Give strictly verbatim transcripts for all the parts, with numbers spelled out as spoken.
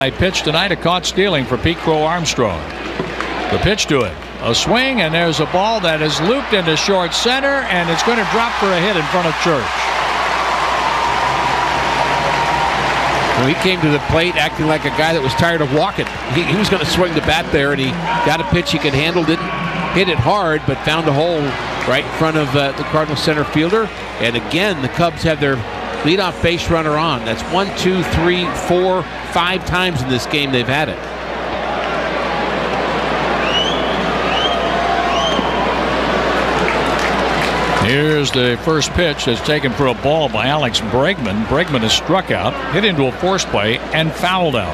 Pitch tonight, a caught stealing for Pete Crow Armstrong. The pitch to it. A swing, and there's a ball that is looped into short center, and it's going to drop for a hit in front of Church. Well, he came to the plate acting like a guy that was tired of walking. He, he was going to swing the bat there, and he got a pitch he could handle. Didn't hit it hard, but found a hole right in front of uh, the Cardinal center fielder. And again, the Cubs have their leadoff base runner on. That's one, two, three, four, five times in this game they've had it. Here's the first pitch that's taken for a ball by Alex Bregman. Bregman is struck out, hit into a force play, and fouled out.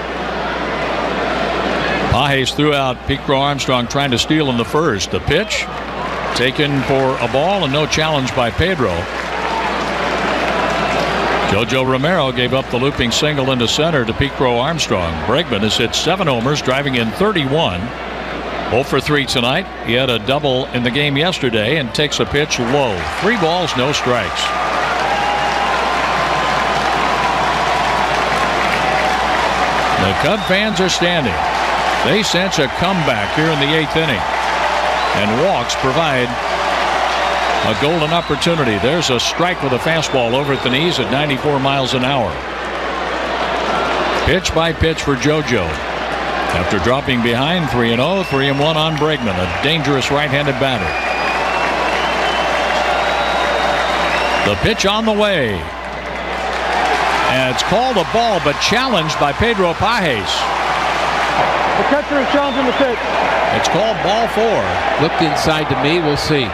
Pages threw out Pete Crow Armstrong trying to steal in the first. The pitch taken for a ball and no challenge by Pedro. Jojo Romero gave up the looping single into center to Pete Crow Armstrong. Bregman has hit seven homers, driving in thirty-one. oh for three tonight. He had a double in the game yesterday and takes a pitch low. Three balls, no strikes. The Cub fans are standing. They sense a comeback here in the eighth inning. And walks provide a golden opportunity. There's a strike with a fastball over at the knees at ninety-four miles an hour. Pitch by pitch for JoJo. After dropping behind three and oh, three and one on Bregman, a dangerous right-handed batter. The pitch on the way. And it's called a ball, but challenged by Pedro Pages. The catcher is challenging the pitch. It's called ball four. Looked inside to me. We'll see.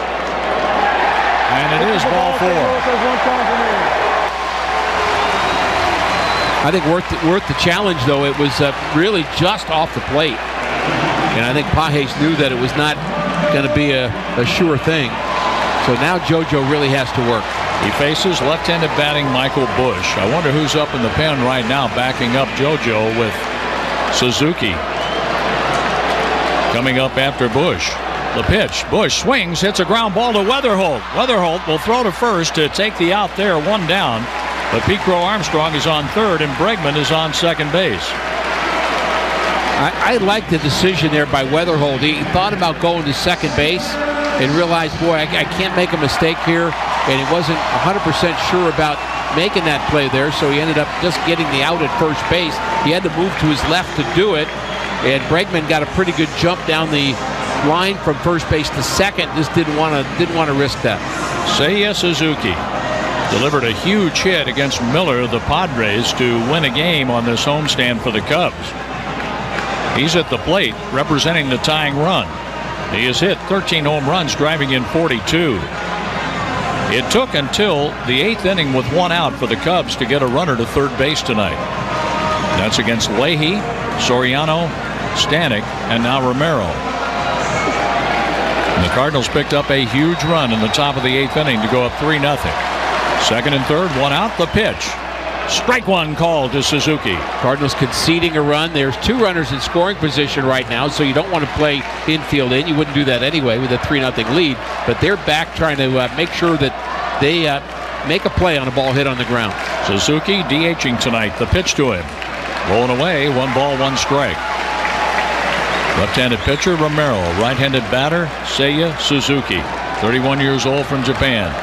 And it is ball four. I think worth the, worth the challenge, though. It was uh, really just off the plate. And I think Pages knew that it was not going to be a, a sure thing. So now JoJo really has to work. He faces left-handed batting Michael Busch. I wonder who's up in the pen right now backing up JoJo with Suzuki. Coming up after Busch. The pitch. Busch swings, hits a ground ball to Weatherholt. Weatherholt will throw to first to take the out there, one down. But Pete Crow Armstrong is on third, and Bregman is on second base. I, I like the decision there by Weatherholt. He thought about going to second base and realized, boy, I, I can't make a mistake here. And he wasn't one hundred percent sure about making that play there, so he ended up just getting the out at first base. He had to move to his left to do it, and Bregman got a pretty good jump down the line from first base to second. Just didn't want to didn't want to risk that. Seiya Suzuki delivered a huge hit against Miller of the Padres to win a game on this homestand for the Cubs. He's at the plate representing the tying run. He has hit thirteen home runs, driving in forty-two. It took until the eighth inning with one out for the Cubs to get a runner to third base tonight. That's against Leahy, Soriano, Stanek, and now Romero. And the Cardinals picked up a huge run in the top of the eighth inning to go up three nothing. Second and third, one out. The pitch. Strike one called to Suzuki. Cardinals conceding a run. There's two runners in scoring position right now, so you don't want to play infield in. You wouldn't do that anyway with a three nothing lead. But they're back trying to uh, make sure that they uh, make a play on a ball hit on the ground. Suzuki DHing tonight. The pitch to him. Rolling away. One ball, one strike. Left-handed pitcher Romero. Right-handed batter Seiya Suzuki. thirty-one years old from Japan.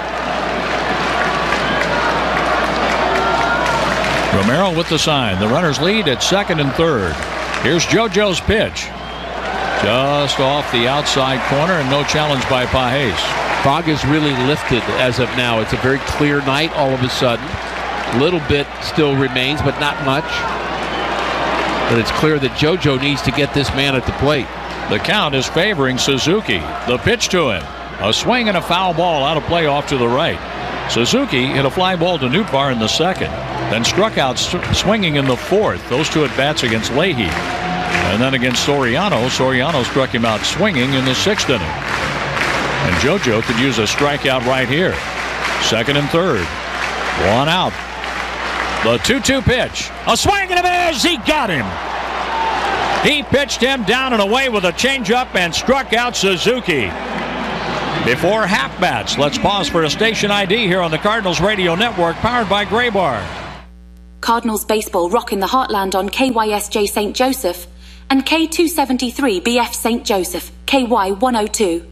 Romero with the sign. The runners lead at second and third. Here's JoJo's pitch. Just off the outside corner, and no challenge by Pages. Fog is really lifted as of now. It's a very clear night all of a sudden. A little bit still remains, but not much. But it's clear that JoJo needs to get this man at the plate. The count is favoring Suzuki. The pitch to him. A swing and a foul ball out of play off to the right. Suzuki hit a fly ball to Nootbaar in the second. Then struck out swinging in the fourth. Those two at bats against Leahy. And then against Soriano. Soriano struck him out swinging in the sixth inning. And JoJo could use a strikeout right here. Second and third. One out. The two two pitch. A swing and a miss. He got him. He pitched him down and away with a changeup and struck out Suzuki. Before half bats, let's pause for a station I D here on the Cardinals Radio Network, powered by Graybar. Cardinals baseball rocking the heartland on K Y S J Saint Joseph and K two seventy-three B F Saint Joseph, K Y one oh two.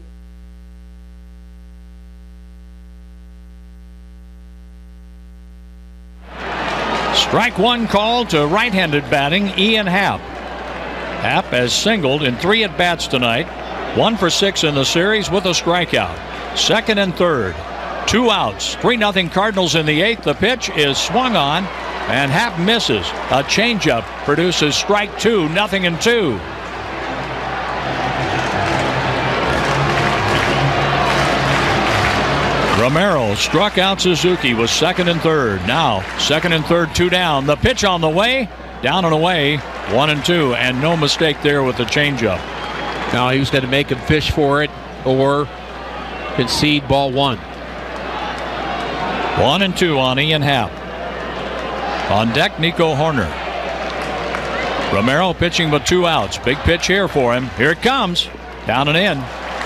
Strike one call to right-handed batting, Ian Happ. Happ has singled in three at-bats tonight. One for six in the series with a strikeout. Second and third. Two outs. three nothing Cardinals in the eighth. The pitch is swung on, and Happ misses. A changeup produces strike two, nothing and two. Romero struck out Suzuki with second and third. Now second and third, two down. The pitch on the way, down and away, one and two, and no mistake there with the changeup. Now he was going to make him fish for it or concede ball one. One and two on Ian Happ. On deck, Nico Horner. Romero pitching with two outs. Big pitch here for him. Here it comes. Down and in.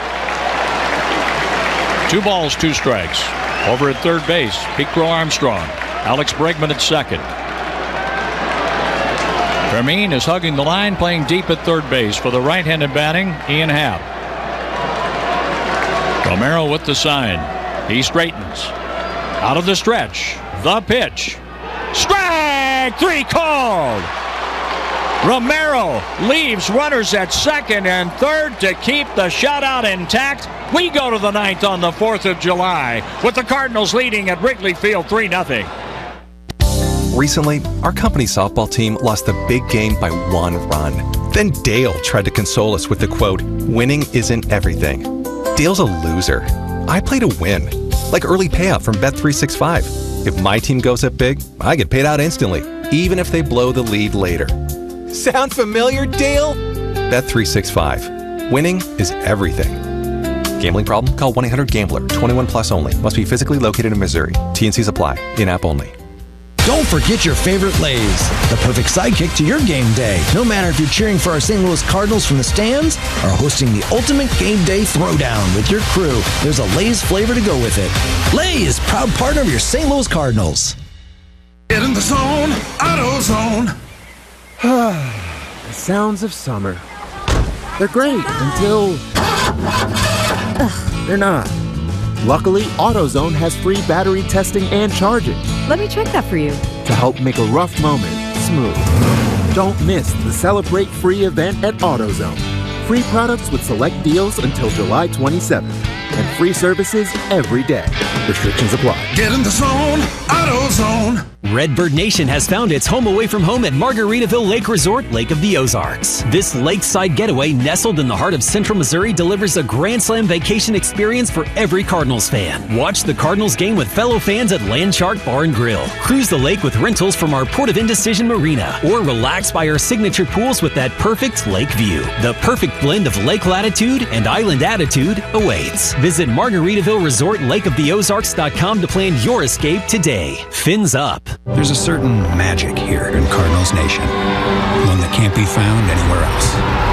Two balls, two strikes. Over at third base, Pete Crow Armstrong. Alex Bregman at second. Fermin is hugging the line, playing deep at third base for the right-handed batting, Ian Happ. Romero with the sign. He straightens. Out of the stretch. The pitch. Strike three called. Romero leaves runners at second and third to keep the shutout intact. We go to the ninth on the fourth of July with the Cardinals leading at Wrigley Field three nothing. Recently, our company softball team lost the big game by one run. Then Dale tried to console us with the quote, "Winning isn't everything." Dale's a loser. I play to win, like early payout from Bet three sixty-five. If my team goes up big, I get paid out instantly, even if they blow the lead later. Sound familiar, Dale? Bet three sixty-five. Winning is everything. Gambling problem? Call one eight hundred gambler. twenty-one plus only. Must be physically located in Missouri. T and Cs apply. In-app only. Don't forget your favorite Lay's, the perfect sidekick to your game day. No matter if you're cheering for our Saint Louis Cardinals from the stands or hosting the ultimate game day throwdown with your crew, there's a Lay's flavor to go with it. Lay's, proud partner of your Saint Louis Cardinals. Get in the zone, AutoZone. The sounds of summer. They're great until Ugh. they're not. Luckily, AutoZone has free battery testing and charging. Let me check that for you. To help make a rough moment smooth. Don't miss the Celebrate Free event at AutoZone. Free products with select deals until July twenty-seventh. And free services every day. Restrictions apply. Get in the zone, AutoZone. Redbird Nation has found its home away from home at Margaritaville Lake Resort, Lake of the Ozarks. This lakeside getaway nestled in the heart of central Missouri delivers a Grand Slam vacation experience for every Cardinals fan. Watch the Cardinals game with fellow fans at Landshark Bar and Grill. Cruise the lake with rentals from our Port of Indecision Marina. Or relax by our signature pools with that perfect lake view. The perfect blend of lake latitude and island attitude awaits. Visit Margaritaville Resort Lake of the Ozarks dot com to plan your escape today. Fins up. There's a certain magic here in Cardinals Nation, one that can't be found anywhere else.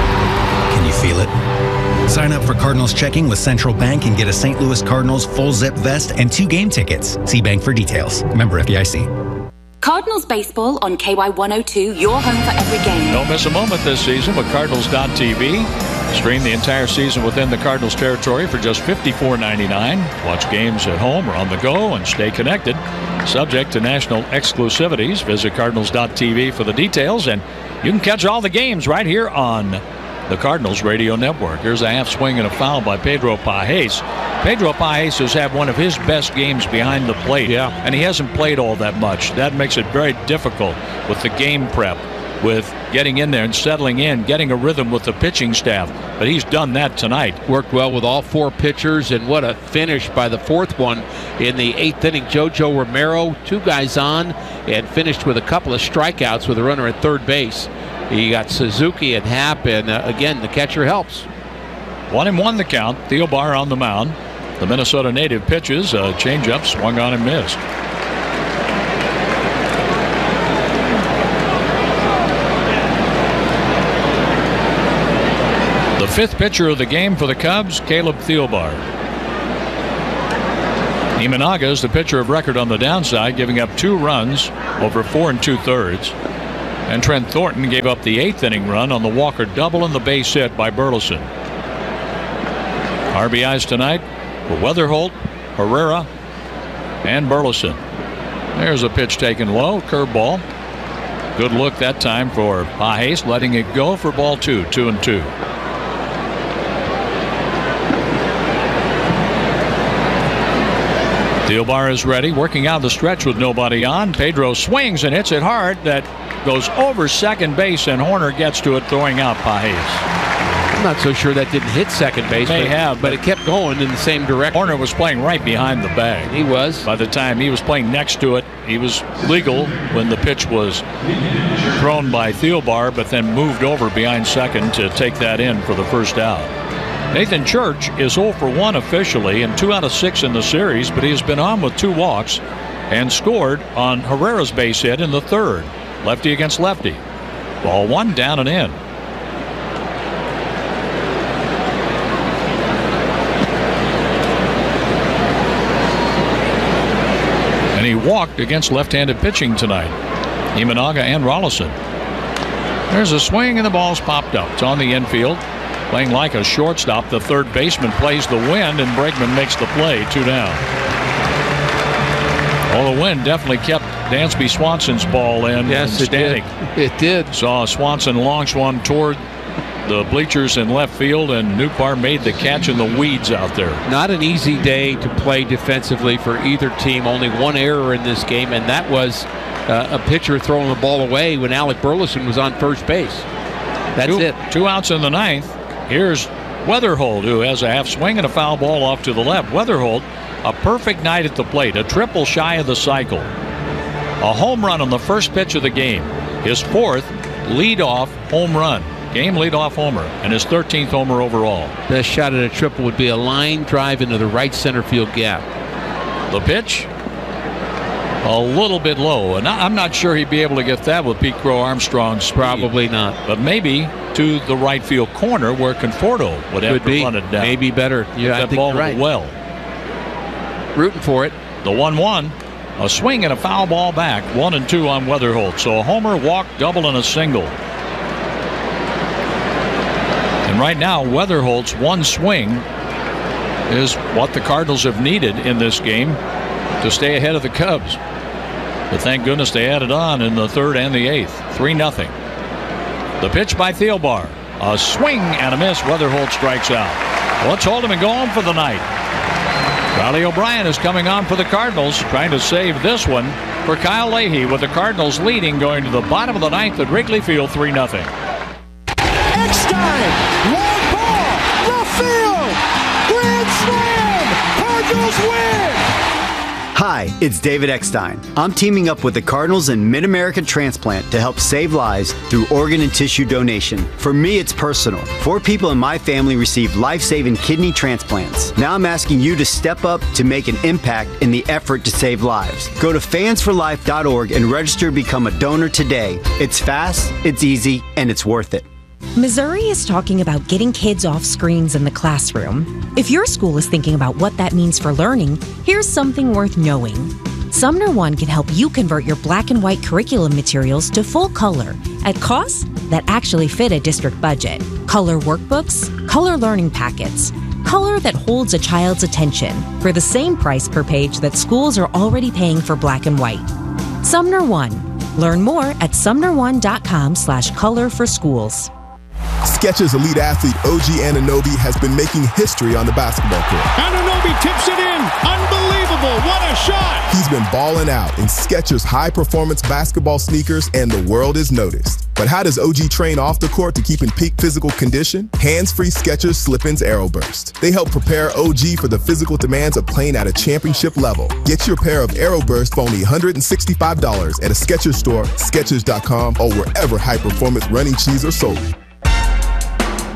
Can you feel it? Sign up for Cardinals Checking with Central Bank and get a Saint Louis Cardinals full zip vest and two game tickets. See bank for details. Member F D I C. Cardinals baseball on K Y one oh two, your home for every game. Don't miss a moment this season with Cardinals dot T V. Stream the entire season within the Cardinals territory for just fifty-four ninety-nine. Watch games at home or on the go and stay connected. Subject to national exclusivities. Visit Cardinals dot T V for the details, and you can catch all the games right here on the Cardinals Radio Network. Here's a half swing and a foul by Pedro Pages. Pedro Pages has had one of his best games behind the plate, yeah. and he hasn't played all that much. That makes it very difficult with the game prep, with getting in there and settling in, getting a rhythm with the pitching staff. But he's done that tonight. Worked well with all four pitchers, and what a finish by the fourth one in the eighth inning. Jojo Romero, two guys on, and finished with a couple of strikeouts with a runner at third base. He got Suzuki and Happ, and uh, again, the catcher helps. One and one the count. Thielbar on the mound. The Minnesota native pitches. A changeup swung on and missed. The fifth pitcher of the game for the Cubs, Caleb Thielbar. Imanaga is the pitcher of record on the downside, giving up two runs over four and two-thirds. And Trent Thornton gave up the eighth inning run on the Walker double and the base hit by Burleson. R B Is tonight for Weatherholt, Herrera, and Burleson. There's a pitch taken low, curveball. Good look that time for Pages, letting it go for ball two, two and two. Thielbar is ready, working out the stretch with nobody on. Pedro swings and hits it hard. That goes over second base, and Horner gets to it, throwing out Pages. I'm not so sure that didn't hit second base. May but, have, but it kept going in the same direction. Horner was playing right behind the bag. He was. By the time he was playing next to it, he was legal when the pitch was thrown by Thielbar, but then moved over behind second to take that in for the first out. Nathan Church is oh for one officially and two out of six in the series, but he has been on with two walks and scored on Herrera's base hit in the third. Lefty against lefty. Ball one, down and in. And he walked against left-handed pitching tonight. Imanaga and Rolison. There's a swing and the ball's popped up. It's on the infield. Playing like a shortstop, the third baseman plays the wind, and Bregman makes the play, two down. Well, the wind definitely kept Dansby Swanson's ball in. Yes, it static. did. It did. Saw Swanson launch one toward the bleachers in left field, and Nootbaar made the catch in the weeds out there. Not an easy day to play defensively for either team. Only one error in this game, and that was uh, a pitcher throwing the ball away when Alec Burleson was on first base. That's two, it. Two outs in the ninth. Here's Weatherholt, who has a half swing and a foul ball off to the left. Weatherholt, a perfect night at the plate, a triple shy of the cycle. A home run on the first pitch of the game. His fourth leadoff home run. Game leadoff homer, and his thirteenth homer overall. Best shot at a triple would be a line drive into the right center field gap. The pitch, a little bit low, and I'm not sure he'd be able to get that with Pete Crow Armstrong's speed. Probably not. But maybe to the right field corner where Conforto would have Could to be. run it down. Maybe better. Yeah, I that think ball you're right. well. Rooting for it. The one one, a swing and a foul ball back. One and two on Weatherholt. So a homer, walk, double, and a single. And right now, Weatherholt's one swing is what the Cardinals have needed in this game to stay ahead of the Cubs. But thank goodness they added on in the third and the eighth. three nothing. The pitch by Thielbar. A swing and a miss. Weatherholt strikes out. Let's hold him and go home for the night. Riley O'Brien is coming on for the Cardinals, trying to save this one for Kyle Leahy, with the Cardinals leading going to the bottom of the ninth at Wrigley Field, three nothing. Eckstein, long ball, left field, grand slam, Cardinals win! Hi, it's David Eckstein. I'm teaming up with the Cardinals and Mid-America Transplant to help save lives through organ and tissue donation. For me, it's personal. Four people in my family received life-saving kidney transplants. Now I'm asking you to step up to make an impact in the effort to save lives. Go to fans for life dot org and register to become a donor today. It's fast, it's easy, and it's worth it. Missouri is talking about getting kids off screens in the classroom. If your school is thinking about what that means for learning, here's something worth knowing. Sumner One can help you convert your black and white curriculum materials to full color at costs that actually fit a district budget. Color workbooks, color learning packets, color that holds a child's attention for the same price per page that schools are already paying for black and white. Sumner One. Learn more at sumner one dot com slash color for schools. Skechers elite athlete O G Anunoby has been making history on the basketball court. Anunoby tips it in. Unbelievable. What a shot. He's been balling out in Skechers high-performance basketball sneakers, and the world is noticed. But how does O G train off the court to keep in peak physical condition? Hands-free Skechers Slip-ins Aeroburst. They help prepare O G for the physical demands of playing at a championship level. Get your pair of Aeroburst for only one hundred sixty-five dollars at a Skechers store, Skechers dot com, or wherever high-performance running shoes are sold. Relive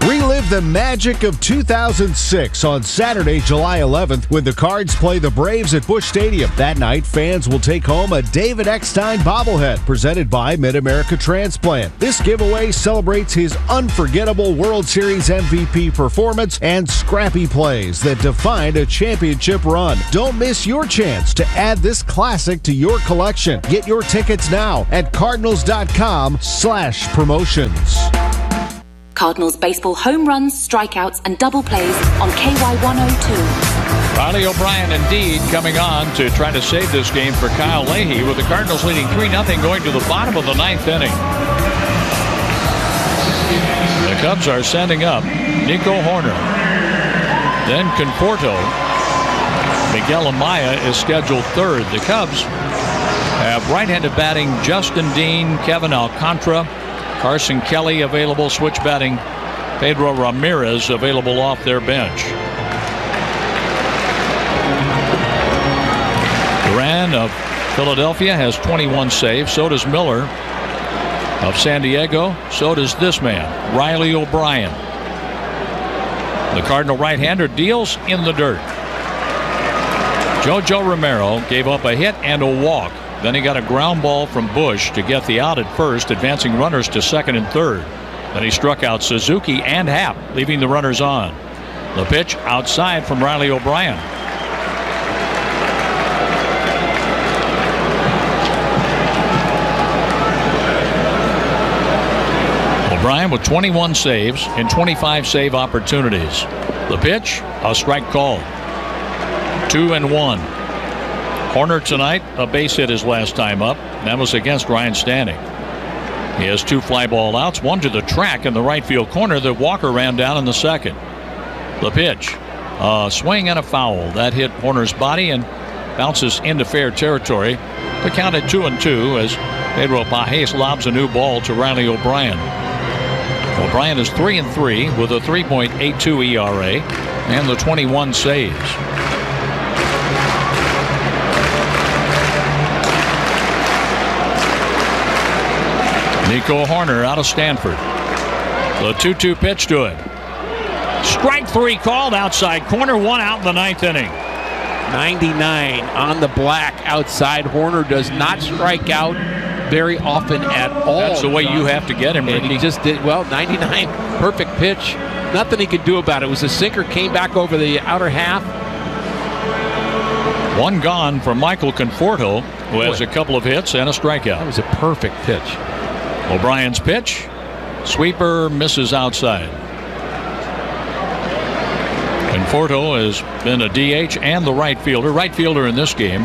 Relive the magic of two thousand six on Saturday, July eleventh, when the Cards play the Braves at Busch Stadium. That night, fans will take home a David Eckstein bobblehead presented by Mid-America Transplant. This giveaway celebrates his unforgettable World Series M V P performance and scrappy plays that defined a championship run. Don't miss your chance to add this classic to your collection. Get your tickets now at cardinals dot com slash promotions. Cardinals baseball home runs, strikeouts, and double plays on K Y one oh two. Riley O'Brien indeed coming on to try to save this game for Kyle Leahy, with the Cardinals leading three nothing going to the bottom of the ninth inning. The Cubs are sending up Nico Horner. Then Conforto. Miguel Amaya is scheduled third. The Cubs have right-handed batting Justin Dean, Kevin Alcantara, Carson Kelly available, switch batting Pedro Ramirez available off their bench. Duran of Philadelphia has twenty-one saves. So does Miller of San Diego. So does this man, Riley O'Brien. The Cardinal right-hander deals in the dirt. Jojo Romero gave up a hit and a walk. Then he got a ground ball from Busch to get the out at first, advancing runners to second and third. Then he struck out Suzuki and Happ, leaving the runners on. The pitch outside from Riley O'Brien. O'Brien with twenty-one saves in twenty-five save opportunities. The pitch, a strike called. Two and one. Horner tonight, a base hit his last time up. That was against Ryan Standing. He has two fly ball outs, one to the track in the right field corner that Walker ran down in the second. The pitch, a swing and a foul. That hit Horner's body and bounces into fair territory. The count at two and two as Pedro Pages lobs a new ball to Riley O'Brien. O'Brien is three and three with a three point eight two E R A and the twenty-one saves. Nico Horner out of Stanford. The two two pitch to him. Strike three called outside corner, one out in the ninth inning. ninety-nine on the black outside. Horner does not strike out very often at all. That's the way you have to get him, and Ricky. he just did well. ninety-nine, perfect pitch. Nothing he could do about it. It was a sinker, came back over the outer half. One gone for Michael Conforto, who has a couple of hits and a strikeout. That was a perfect pitch. O'Brien's pitch, sweeper, misses outside. Conforto has been a D H and the right fielder, right fielder in this game.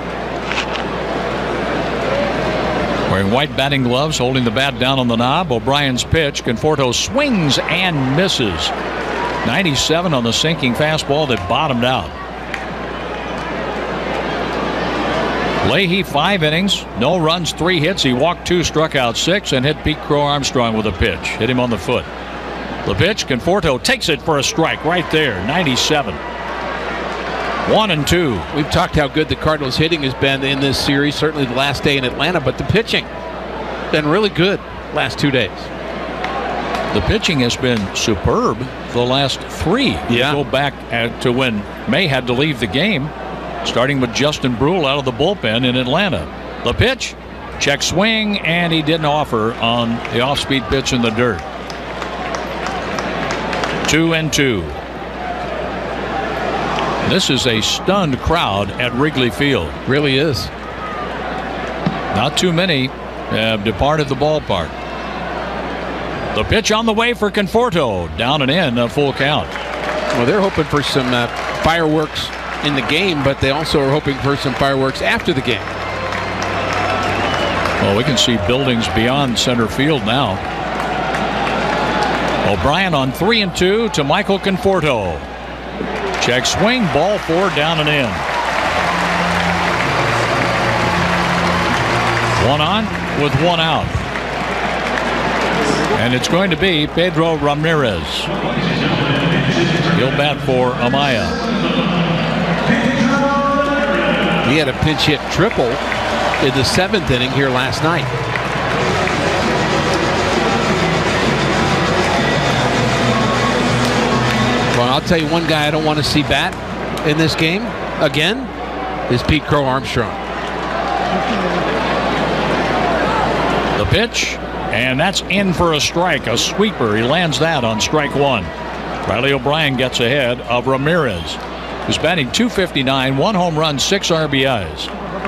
Wearing white batting gloves, holding the bat down on the knob. O'Brien's pitch, Conforto swings and misses. ninety-seven on the sinking fastball that bottomed out. Leahy, five innings, no runs, three hits. He walked two, struck out six, and hit Pete Crow Armstrong with a pitch. Hit him on the foot. The pitch, Conforto takes it for a strike right there, ninety-seven. One and two. We've talked how good the Cardinals hitting has been in this series, certainly the last day in Atlanta, but the pitching been really good last two days. The pitching has been superb the last three. Yeah. Go back at, to when May had to leave the game, starting with Justin Brule out of the bullpen in Atlanta. The pitch, check swing, and he didn't offer on the off-speed pitch in the dirt. Two and two. This is a stunned crowd at Wrigley Field. Really is. Not too many have departed the ballpark. The pitch on the way for Conforto. Down and in, a full count. Well, they're hoping for some uh, fireworks in the game, but they also are hoping for some fireworks after the game. Well, we can see buildings beyond center field now. O'Brien on three and two to Michael Conforto. Check swing, ball four, down and in. One on with one out. And it's going to be Pedro Ramirez. He'll bat for Amaya. He had a pinch hit triple in the seventh inning here last night. tell you one guy I don't want to see bat in this game again is Pete Crow Armstrong. The pitch, and that's in for a strike, a sweeper. He lands that on strike one. Riley O'Brien gets ahead of Ramirez, who's batting two fifty-nine, one home run, six R B Is.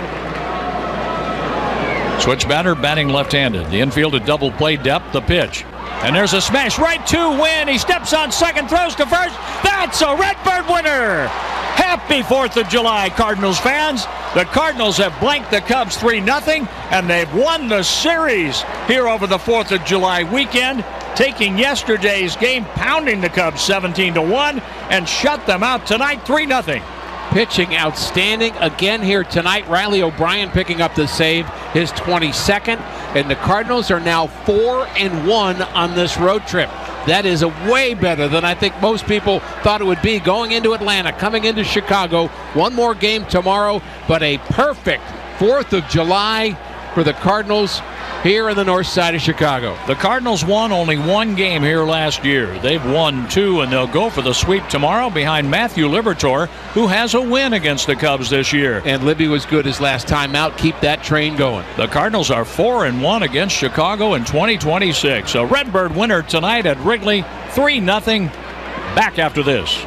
Switch batter, batting left-handed. The infield at double play depth, the pitch. And there's a smash right to Wynn. He steps on second, throws to first. That's a Redbird winner. Happy fourth of July, Cardinals fans. The Cardinals have blanked the Cubs three nothing, and they've won the series here over the fourth of July weekend, taking yesterday's game, pounding the Cubs seventeen to one, and shut them out tonight three nothing. Pitching outstanding again here tonight. Riley O'Brien picking up the save, his twenty-second, and the Cardinals are now four and one on this road trip. That is a way better than I think most people thought it would be going into Atlanta, coming into Chicago. One more game tomorrow, but a perfect fourth of July for the Cardinals here in the north side of Chicago. The Cardinals won only one game here last year. They've won two, and they'll go for the sweep tomorrow behind Matthew Liberatore, who has a win against the Cubs this year. And Libby was good his last time out. Keep that train going. The Cardinals are four and one against Chicago in twenty twenty-six. A Redbird winner tonight at Wrigley, three nothing. Back after this.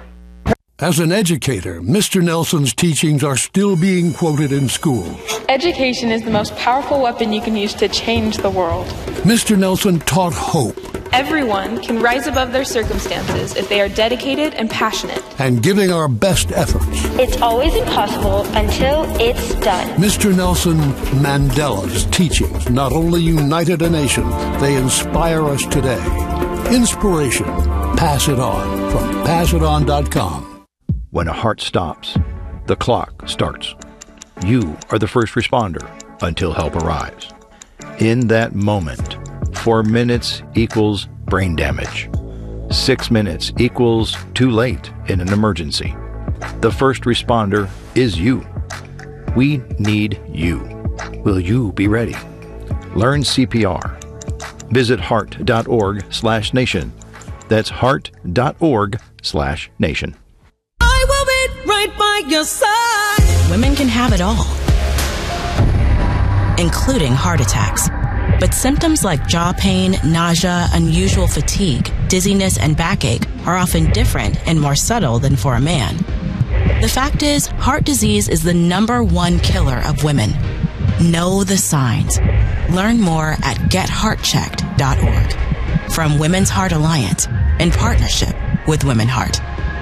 As an educator, Mister Nelson's teachings are still being quoted in schools. Education is the most powerful weapon you can use to change the world. Mister Nelson taught hope. Everyone can rise above their circumstances if they are dedicated and passionate. And giving our best efforts. It's always impossible until it's done. Mister Nelson Mandela's teachings not only united a nation, they inspire us today. Inspiration. Pass it on from pass it on dot com. When a heart stops, the clock starts. You are the first responder until help arrives. In that moment, four minutes equals brain damage. Six minutes equals too late in an emergency. The first responder is you. We need you. Will you be ready? Learn C P R. Visit heart.org slash nation. That's heart.org slash nation. I will be right by your side. Women can have it all, including heart attacks. But symptoms like jaw pain, nausea, unusual fatigue, dizziness, and backache are often different and more subtle than for a man. The fact is, heart disease is the number one killer of women. Know the signs. Learn more at get heart checked dot org. From Women's Heart Alliance, in partnership with Women Heart.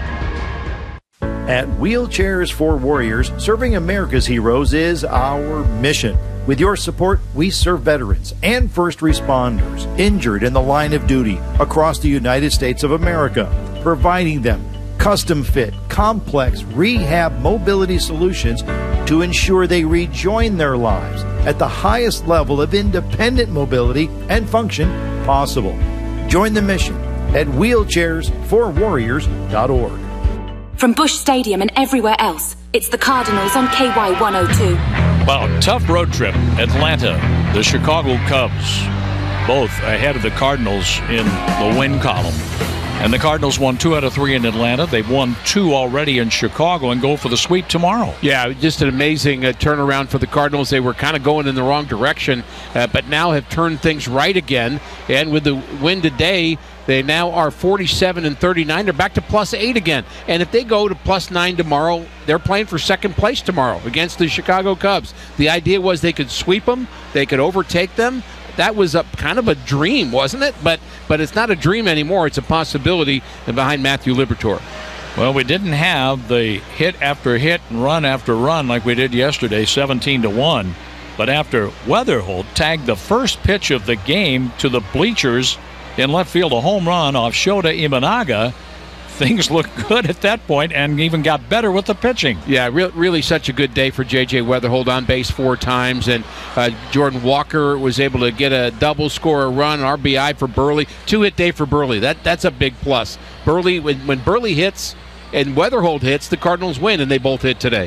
At Wheelchairs for Warriors, serving America's heroes is our mission. With your support, we serve veterans and first responders injured in the line of duty across the United States of America, providing them custom-fit, complex rehab mobility solutions to ensure they rejoin their lives at the highest level of independent mobility and function possible. Join the mission at wheelchairs for warriors dot org. From Busch Stadium and everywhere else, it's the Cardinals on K Y one oh two. Wow, tough road trip. Atlanta, the Chicago Cubs, both ahead of the Cardinals in the win column. And the Cardinals won two out of three in Atlanta. They've won two already in Chicago and go for the sweep tomorrow. Yeah, just an amazing uh, turnaround for the Cardinals. They were kind of going in the wrong direction, uh, but now have turned things right again. And with the win today, they now are forty-seven and thirty-nine. They're back to plus eight again. And if they go to plus nine tomorrow, they're playing for second place tomorrow against the Chicago Cubs. The idea was they could sweep them, they could overtake them. That was a kind of a dream, wasn't it? But but it's not a dream anymore. It's a possibility behind Matthew Liberatore. Well, we didn't have the hit after hit and run after run like we did yesterday, seventeen to one. But after Weatherholt tagged the first pitch of the game to the bleachers in left field, a home run off Shota Imanaga, things looked good at that point and even got better with the pitching. Yeah, re- really such a good day for J J Weatherholt, on base four times, and uh, Jordan Walker was able to get a double, score a run, R B I for Burley. Two-hit day for Burley. That That's a big plus. Burley, when, when Burley hits and Weatherholt hits, the Cardinals win, and they both hit today.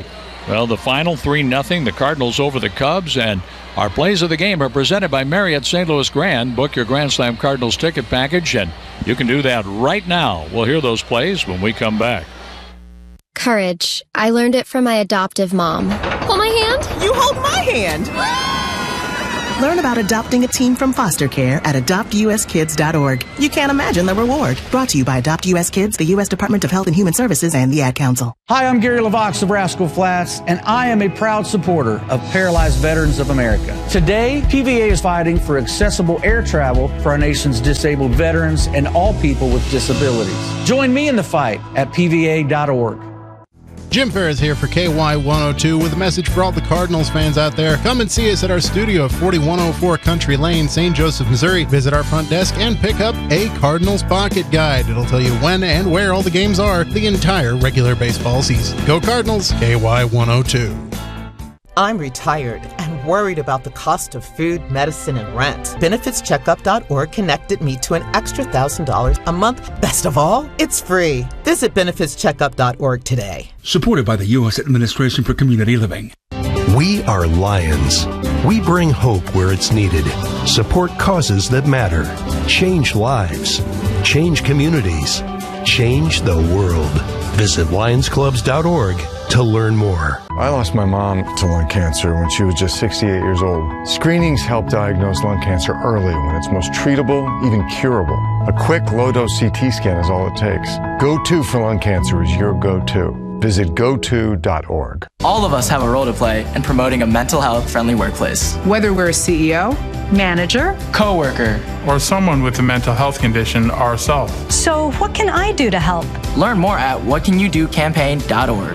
Well, the final three nothing, the Cardinals over the Cubs, and our plays of the game are presented by Marriott Saint Louis Grand. Book your Grand Slam Cardinals ticket package, and you can do that right now. We'll hear those plays when we come back. Courage. I learned it from my adoptive mom. Hold my hand. You hold my hand. Learn about adopting a team from foster care at adopt u s kids dot org. You can't imagine the reward. Brought to you by Adopt U S Kids, the U S Department of Health and Human Services, and the Ad Council. Hi, I'm Gary LaVox of Rascal Flats, and I am a proud supporter of Paralyzed Veterans of America. Today, P V A is fighting for accessible air travel for our nation's disabled veterans and all people with disabilities. Join me in the fight at P V A dot org. Jim Ferris here for K Y one oh two with a message for all the Cardinals fans out there. Come and see us at our studio at forty-one oh four Country Lane, Saint Joseph, Missouri. Visit our front desk and pick up a Cardinals Pocket Guide. It'll tell you when and where all the games are the entire regular baseball season. Go Cardinals, K Y one oh two. I'm retired and worried about the cost of food, medicine, and rent. benefits checkup dot org connected me to an extra one thousand dollars a month. Best of all, it's free. Visit benefits checkup dot org today. Supported by the U S Administration for Community Living. We are Lions. We bring hope where it's needed. Support causes that matter. Change lives. Change communities. Change the world. Visit lions clubs dot org to learn more. I lost my mom to lung cancer when she was just sixty-eight years old. Screenings help diagnose lung cancer early when it's most treatable, even curable. A quick low-dose C T scan is all it takes. Go To for lung cancer is your go-to. Visit go to dot org. All of us have a role to play in promoting a mental health friendly workplace. Whether we're a C E O, manager, coworker, or someone with a mental health condition ourselves. So what can I do to help? Learn more at what can you do campaign dot org.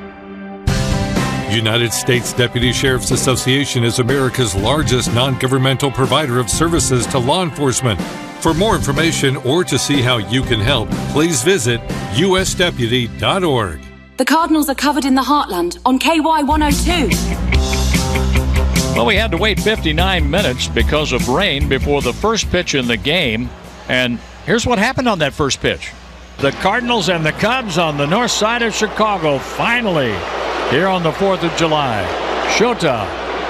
United States Deputy Sheriff's Association is America's largest non-governmental provider of services to law enforcement. For more information or to see how you can help, please visit u s deputy dot org. The Cardinals are covered in the heartland on K Y one oh two. Well, we had to wait fifty-nine minutes because of rain before the first pitch in the game. And here's what happened on that first pitch. The Cardinals and the Cubs on the north side of Chicago finally here on the fourth of July. Shota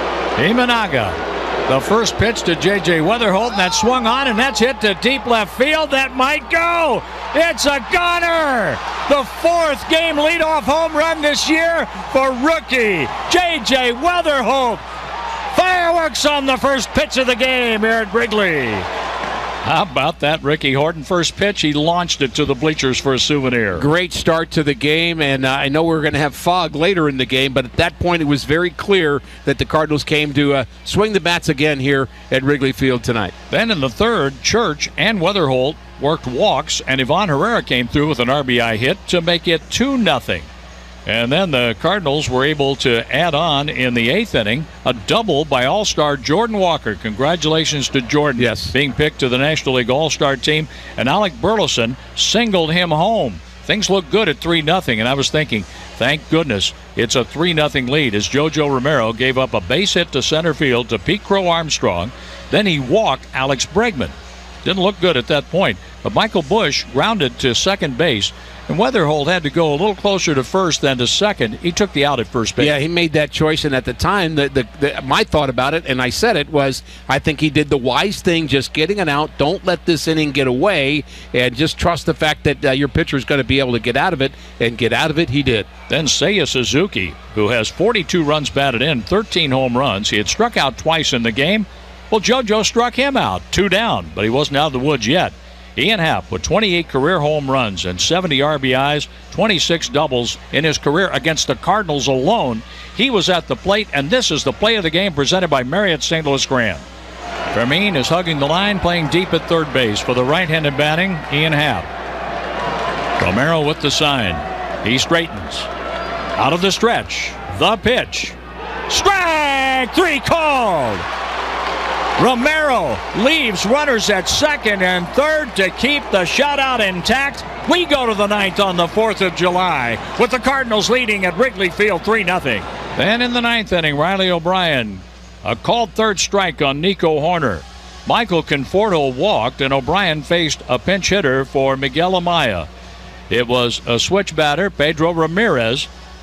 Imanaga. The first pitch to J J Weatherholt, and that swung on, and that's hit to deep left field. That might go. It's a gunner. The fourth game leadoff home run this year for rookie J J Weatherholt. Fireworks on the first pitch of the game here at Wrigley. How about that, Ricky Horton? First pitch, he launched it to the bleachers for a souvenir. Great start to the game, and uh, I know we're going to have fog later in the game, but at that point it was very clear that the Cardinals came to uh, swing the bats again here at Wrigley Field tonight. Then in the third, Church and Weatherholt worked walks, and Ivan Herrera came through with an R B I hit to make it two nothing. And then the Cardinals were able to add on in the eighth inning a double by All-Star Jordan Walker. Congratulations to Jordan, yes, being picked to the National League All-Star team. And Alec Burleson singled him home. Things look good at three nothing, and I was thinking, thank goodness it's a three nothing lead as JoJo Romero gave up a base hit to center field to Pete Crow Armstrong. Then he walked Alex Bregman. Didn't look good at that point, but Michael Busch grounded to second base, and Weatherholt had to go a little closer to first than to second. He took the out at first base. Yeah, he made that choice, and at the time, the, the, the, my thought about it, and I said it, was I think he did the wise thing, just getting it out. Don't let this inning get away, and just trust the fact that uh, your pitcher is going to be able to get out of it, and get out of it he did. Then Seiya Suzuki, who has forty-two runs batted in, thirteen home runs. He had struck out twice in the game. Well, JoJo struck him out, two down, but he wasn't out of the woods yet. Ian Happ with twenty-eight career home runs and seventy R B Is, twenty-six doubles in his career against the Cardinals alone. He was at the plate, and this is the play of the game presented by Marriott Saint Louis Grand. Fermin is hugging the line, playing deep at third base for the right-handed batting, Ian Happ. Romero with the sign. He straightens. Out of the stretch. The pitch. Strike three called. Romero leaves runners at second and third to keep the shutout intact. We go to the ninth on the fourth of July with the Cardinals leading at Wrigley Field three nothing. Then in the ninth inning, Riley O'Brien, a called third strike on Nico Horner. Michael Conforto walked, and O'Brien faced a pinch hitter for Miguel Amaya. It was a switch batter, Pedro Ramirez,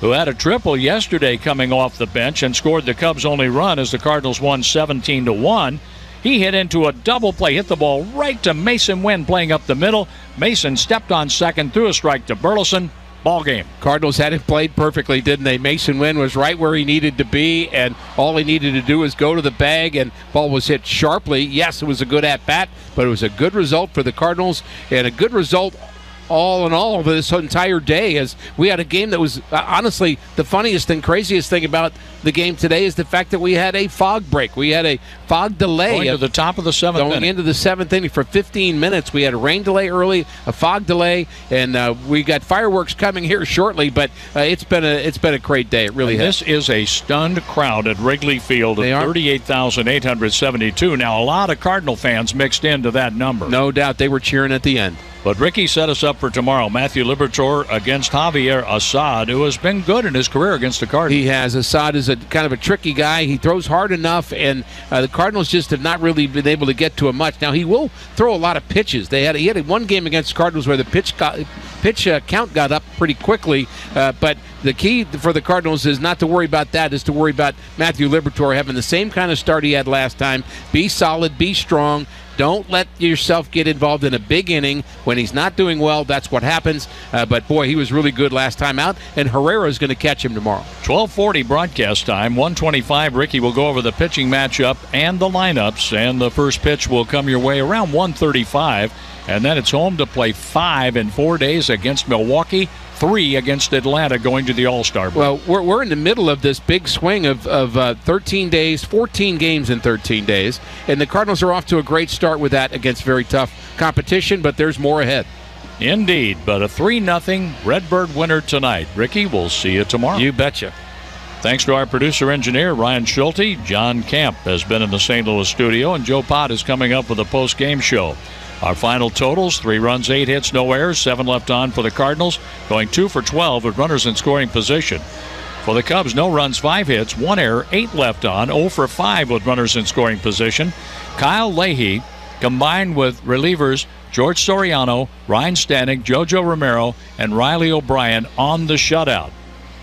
who had a triple yesterday coming off the bench and scored the Cubs' only run as the Cardinals won seventeen to one. He hit into a double play, hit the ball right to Mason Wynn playing up the middle. Mason stepped on second, threw a strike to Burleson. Ball game. Cardinals had it played perfectly, didn't they? Mason Wynn was right where he needed to be, and all he needed to do was go to the bag, and ball was hit sharply. Yes, it was a good at-bat, but it was a good result for the Cardinals, and a good result all in all over this entire day, as we had a game that was, uh, honestly, the funniest thing, craziest thing about the game today is the fact that we had a fog break. We had a fog delay. Going to the top of the seventh Going inning. into the seventh inning for fifteen minutes. We had a rain delay early, a fog delay, and uh, we got fireworks coming here shortly, but uh, it's been a it's been a great day. It really and has. This is a stunned crowd at Wrigley Field of thirty-eight thousand eight hundred seventy-two. Now, a lot of Cardinal fans mixed into that number. No doubt. They were cheering at the end. But Ricky set us up for tomorrow. Matthew Liberatore against Javier Assad, who has been good in his career against the Cardinals. He has. Assad is a kind of a tricky guy. He throws hard enough, and uh, the Cardinals just have not really been able to get to him much. Now, he will throw a lot of pitches. They had he had one game against the Cardinals where the pitch got, pitch uh, count got up pretty quickly, uh, but the key for the Cardinals is not to worry about that, is to worry about Matthew Liberatore having the same kind of start he had last time. Be solid, be strong. Don't let yourself get involved in a big inning. When he's not doing well, that's what happens. Uh, but, boy, he was really good last time out, and Herrera is going to catch him tomorrow. twelve forty broadcast time, one twenty-five. Ricky will go over the pitching matchup and the lineups, and the first pitch will come your way around one thirty-five. And then it's home to play five in four days against Milwaukee, three against Atlanta going to the All-Star break. Well, we're, we're in the middle of this big swing of, of uh, thirteen days, fourteen games in thirteen days, and the Cardinals are off to a great start with that against very tough competition, but there's more ahead. Indeed, but a three nothing Redbird winner tonight. Ricky, we'll see you tomorrow. You betcha. Thanks to our producer-engineer, Ryan Schulte. John Camp has been in the Saint Louis studio, and Joe Pott is coming up with a post-game show. Our final totals, three runs, eight hits, no errors, seven left on for the Cardinals, going two for twelve with runners in scoring position. For the Cubs, no runs, five hits, one error, eight left on, zero for five with runners in scoring position. Kyle Leahy, combined with relievers George Soriano, Ryan Stanek, Jojo Romero, and Riley O'Brien on the shutout.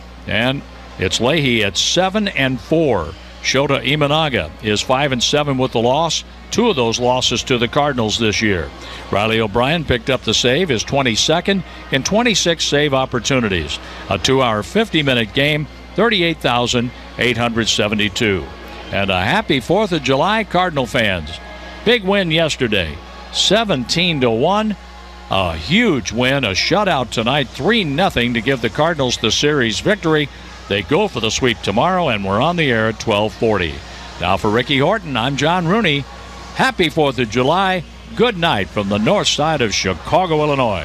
And it's Leahy at seven and four. Shota Imanaga is five and seven with the loss. Two of those losses to the Cardinals this year. Riley O'Brien picked up the save, his twenty-second in twenty-six save opportunities. A two-hour, fifty-minute game, thirty-eight thousand eight hundred seventy-two. And a happy fourth of July, Cardinal fans. Big win yesterday, seventeen to one. A huge win, a shutout tonight, three nothing to give the Cardinals the series victory. They go for the sweep tomorrow, and we're on the air at twelve forty. Now for Ricky Horton, I'm John Rooney. Happy fourth of July. Good night from the north side of Chicago, Illinois.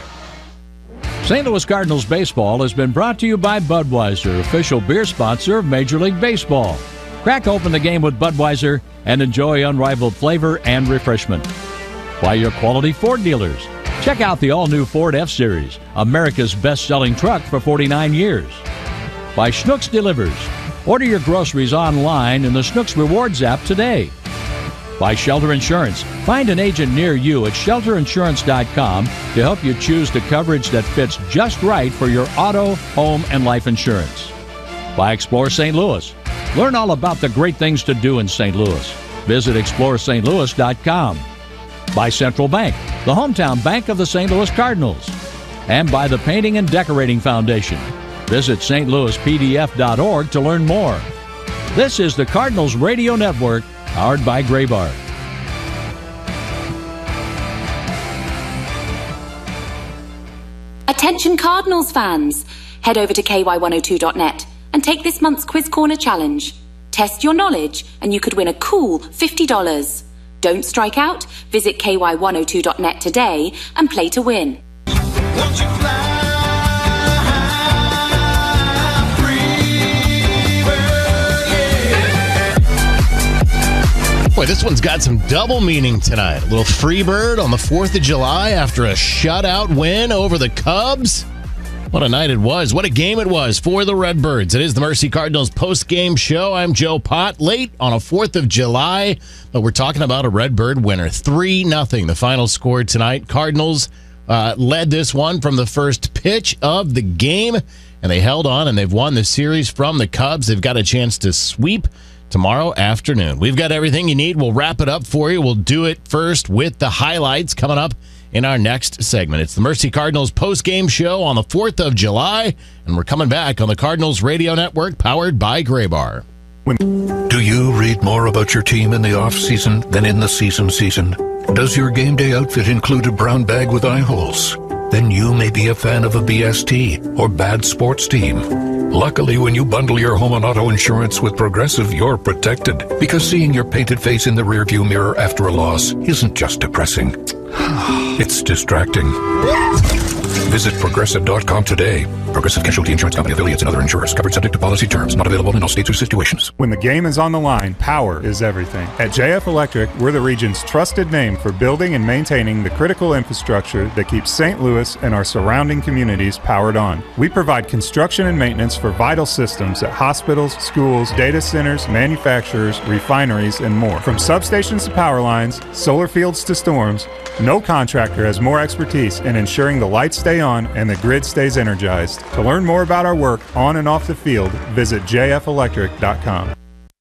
Saint Louis Cardinals baseball has been brought to you by Budweiser, official beer sponsor of Major League Baseball. Crack open the game with Budweiser and enjoy unrivaled flavor and refreshment. By your quality Ford dealers. Check out the all-new Ford F-Series, America's best-selling truck for forty-nine years. By Schnucks Delivers. Order your groceries online in the Schnucks Rewards app today. By Shelter Insurance. Find an agent near you at shelter insurance dot com to help you choose the coverage that fits just right for your auto, home, and life insurance. By Explore Saint Louis. Learn all about the great things to do in Saint Louis. Visit explore st louis dot com. By Central Bank, the hometown bank of the Saint Louis Cardinals. And by the Painting and Decorating Foundation. Visit s t louis p d f dot org to learn more. This is the Cardinals Radio Network, powered by Graybar. Attention Cardinals fans! Head over to K Y one oh two dot net and take this month's Quiz Corner Challenge. Test your knowledge and you could win a cool fifty dollars. Don't strike out. Visit K Y one oh two dot net today and play to win. Won't you fly? Boy, this one's got some double meaning tonight. A little Freebird on the fourth of July after a shutout win over the Cubs. What a night it was. What a game it was for the Redbirds. It is the Mercy Cardinals post-game show. I'm Joe Pott, late on a fourth of July, but we're talking about a Redbird winner. three nothing, the final score tonight. Cardinals uh, led this one from the first pitch of the game, and they held on, and they've won the series from the Cubs. They've got a chance to sweep tomorrow afternoon. We've got everything you need. We'll wrap it up for you. We'll do it first with the highlights coming up in our next segment. It's the Mercy Cardinals post-game show on the fourth of July, and we're coming back on the Cardinals Radio Network, powered by Graybar. Do you read more about your team in the off-season than in the season season? Does your game day outfit include a brown bag with eye holes? Then you may be a fan of a B S T or bad sports team. Luckily, when you bundle your home and auto insurance with Progressive, you're protected. Because seeing your painted face in the rearview mirror after a loss isn't just depressing. It's distracting. Visit Progressive dot com today. Progressive Casualty Insurance Company, affiliates, and other insurers. Covered subject to policy terms. Not available in all states or situations. When the game is on the line, power is everything. At J F Electric, we're the region's trusted name for building and maintaining the critical infrastructure that keeps Saint Louis and our surrounding communities powered on. We provide construction and maintenance for vital systems at hospitals, schools, data centers, manufacturers, refineries, and more. From substations to power lines, solar fields to storms, no contractor has more expertise in ensuring the lights stay on and the grid stays energized. To learn more about our work on and off the field, visit J F electric dot com.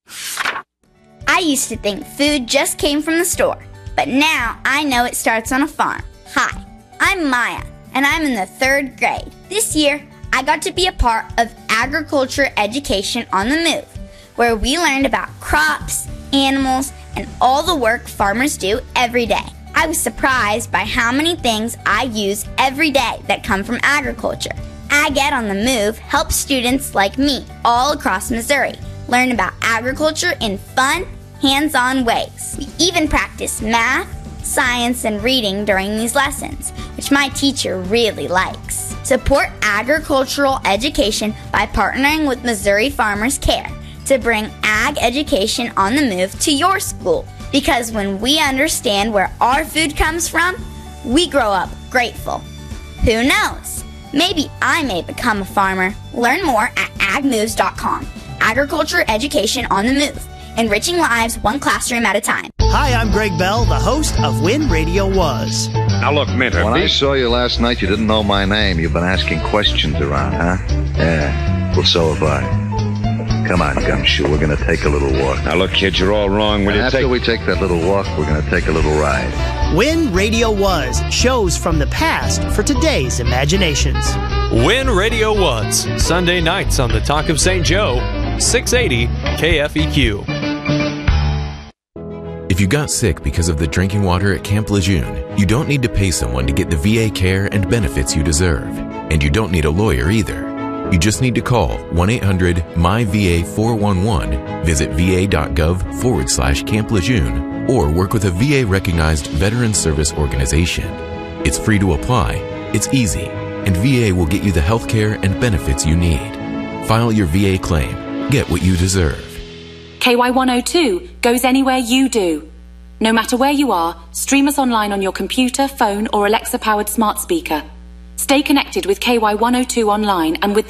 I used to think food just came from the store, but now I know it starts on a farm. Hi, I'm Maya, and I'm in the third grade. This year, I got to be a part of Agriculture Education on the Move, where we learned about crops, animals, and all the work farmers do every day. I was surprised by how many things I use every day that come from agriculture. Ag Ed on the Move helps students like me all across Missouri learn about agriculture in fun, hands-on ways. We even practice math, science, and reading during these lessons, which my teacher really likes. Support agricultural education by partnering with Missouri Farmers Care to bring ag education on the move to your school. Because when we understand where our food comes from, we grow up grateful. Who knows? Maybe I may become a farmer. Learn more at ag moves dot com. Agriculture education on the move. Enriching lives one classroom at a time. Hi, I'm Greg Bell, the host of When Radio Was. Now look, Minter. When I saw you last night, you didn't know my name. You've been asking questions around, huh? Yeah. Well, so have I. Come on, Gumshoe. We're going to take a little walk. Now, look, kids, you're all wrong. Will you after take... we take that little walk, we're going to take a little ride. When Radio Was. Shows from the past for today's imaginations. When Radio Was. Sunday nights on the Talk of Saint Joe, six eighty K F E Q. If you got sick because of the drinking water at Camp Lejeune, you don't need to pay someone to get the V A care and benefits you deserve. And you don't need a lawyer either. You just need to call one eight hundred M Y V A four one one, visit va.gov forward slash Camp Lejeune, or work with a V A-recognized veteran service organization. It's free to apply, it's easy, and V A will get you the health care and benefits you need. File your V A claim. Get what you deserve. K Y one oh two goes anywhere you do. No matter where you are, stream us online on your computer, phone, or Alexa-powered smart speaker. Stay connected with K Y one oh two online and with the